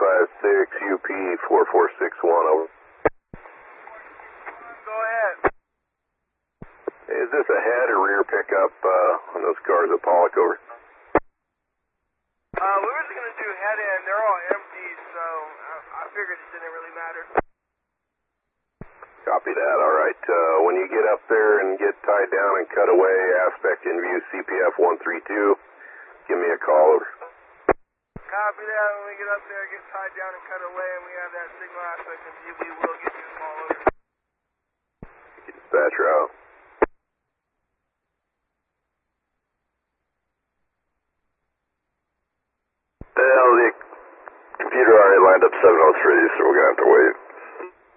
UP 4461 over. Go ahead. Is this a head or rear pickup on those cars at Pollock over? We were just going to do head end. They're all empty, so I figured it didn't really matter. Copy that, all right. When you get up there and get tied down and cut away, aspect in view CPF 132, give me a call over. Copy that. When we get up there, get tied down and cut away, and we have that signal aspect in view, we will give you a call over. Dispatcher out. Well, the computer already lined up 703, so we're going to have to wait.